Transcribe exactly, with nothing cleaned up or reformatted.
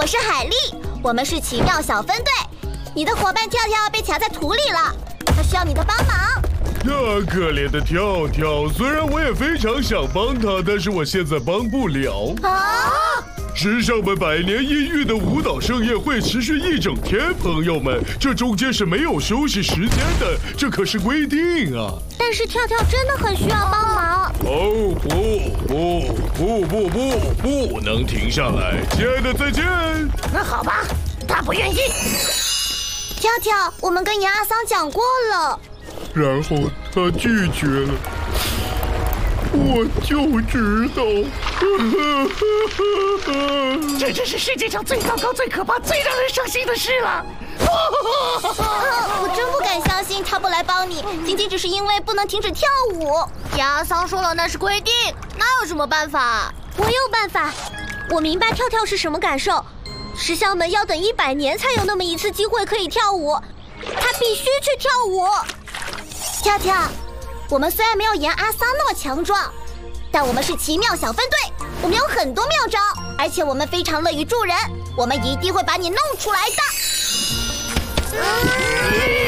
我是海丽，我们是奇妙小分队。你的伙伴跳跳被卡在土里了，他需要你的帮忙。 那可怜的跳跳，虽然我也非常想帮他，但是我现在帮不了。 啊！ 师上们百年一遇的舞蹈盛宴会持续一整天，朋友们，这中间是没有休息时间的，这可是规定啊。 但是跳跳真的很需要帮忙。 哦不不不不不不能停下来，亲爱的，再见。 那好吧，他不愿意。 跳跳，我们跟杨阿桑讲过了， 然后他拒绝了。我就知道， 这真是世界上最糟糕、最可怕、最让人伤心的事了。 啊！我真不敢相信他不来帮你，仅仅只是因为不能停止跳舞。杨阿桑说了那是规定，哪有什么办法？我有办法，我明白跳跳是什么感受。石像们要等一百年才有那么一次机会可以跳舞，他必须去跳舞。跳跳，我们虽然没有杨阿桑那么强壮，但我们是奇妙小分队，我们有很多妙招，而且我们非常乐于助人，我们一定会把你弄出来的。